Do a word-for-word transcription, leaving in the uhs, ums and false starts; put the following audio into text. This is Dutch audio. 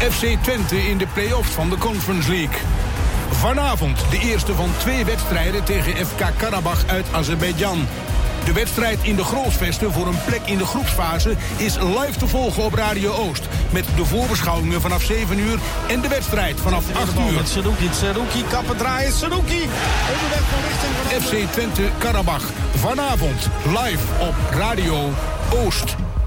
F C Twente in de play-offs van de Conference League. Vanavond de eerste van twee wedstrijden tegen F K Karabach uit Azerbeidzjan. De wedstrijd in de Grolsvesten voor een plek in de groepsfase is live te volgen op Radio Oost. Met de voorbeschouwingen vanaf zeven uur en de wedstrijd vanaf acht uur. Met Saruki, Saruki, kappen draaien, Saruki. Onderweg van richting van F C Twente Karabach. Vanavond live op Radio Oost.